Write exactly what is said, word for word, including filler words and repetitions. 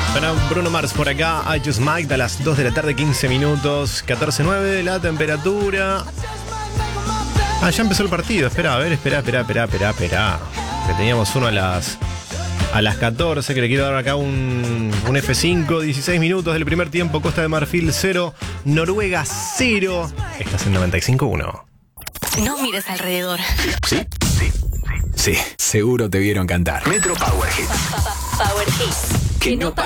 Bueno, Bruno Mars por acá, I Just Mike, a las dos de la tarde, quince minutos, catorce nueve, la temperatura. Ah, ya empezó el partido, espera, a ver, espera, espera, espera, espera, espera. Que teníamos uno a las a las catorce, que le quiero dar acá un, un F cinco, dieciséis minutos del primer tiempo, Costa de Marfil cero, Noruega cero. Estás en noventa y cinco punto uno. No mires alrededor. ¿Sí? Sí, sí. Sí, seguro te vieron cantar. Metro Power Hits. Power Hits. Que no pare.